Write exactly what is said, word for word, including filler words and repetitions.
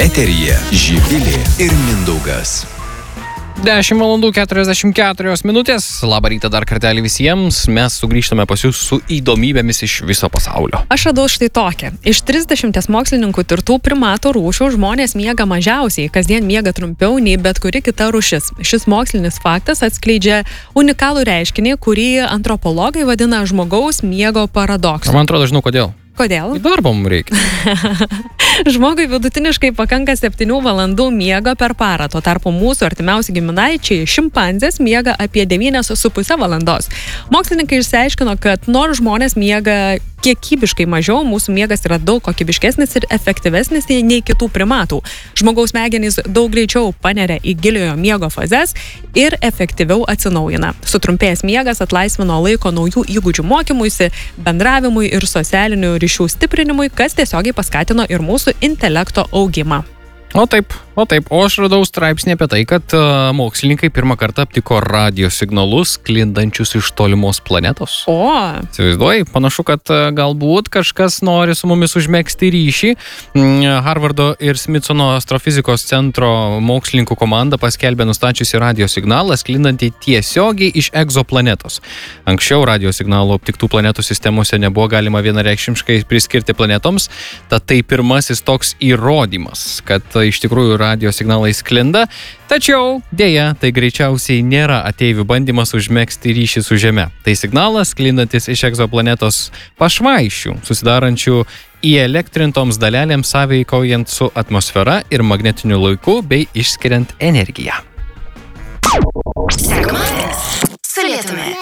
Eteryje Živilė ir Mindaugas. dešimt valandų keturiasdešimt keturios minutės. Labą rytą dar kartelį visiems. Mes sugrįžtame pas jūs su įdomybėmis iš viso pasaulio. Aš radau štai tokią. Iš trisdešimties mokslininkų tirtų primatų rūšių žmonės miega mažiausiai, kasdien miega trumpiau nei bet kuri kita rūšis. Šis mokslinis faktas atskleidžia unikalų reiškinį, kurį antropologai vadina žmogaus miego paradoksu. Man atrodo, žinau kodėl. Kodėl? Į darbą mums reikia. Žmogui vidutiniškai pakanka septynių valandų miego per parą. Tuo tarpu mūsų artimiausi giminaičiai šimpanzės miega apie devynias su puse valandos. Mokslininkai išsiaiškino, kad nors žmonės miega kiekybiškai mažiau, mūsų miegas yra daug kokybiškesnis ir efektyvesnis nei kitų primatų. Žmogaus smegenys daug greičiau paneria į giliojo miego fazes ir efektyviau atsinaujina. Sutrumpėjęs miegas atlaisvino laiko naujų įgūdžių mokymuisi, bendravimui ir socialinių ryšių stiprinimui, kas tiesiogiai paskatino ir mūsų intelekto augimą. O taip, o taip, o aš radau straipsnį apie tai, kad uh, mokslininkai pirmą kartą aptiko radio signalus sklindančius iš tolimos planetos. O. Įsivaizduoji, panašu, kad uh, galbūt kažkas nori su mumis užmegzti ryšį. Mm, Harvardo ir Smithsono astrofizikos centro mokslininkų komanda paskelbė nustačiusi radio signalą sklindantį tiesiogiai iš egzoplanetos. Anksčiau radio signalų aptiktų planetų sistemose nebuvo galima vienareikšmiškai priskirti planetoms, tad tai pirmasis toks įrodymas, kad iš tikrųjų radio signalai sklinda, tačiau dėja, tai greičiausiai nėra ateivių bandymas užmegzti ryšį su Žeme. Tai signalas sklindantis iš egzoplanetos pašvaišių, susidarančių įelektrintoms dalelėms sąveikaujant su atmosfera ir magnetiniu lauku bei išskiriant energiją. Sekmadienis su Lietumi.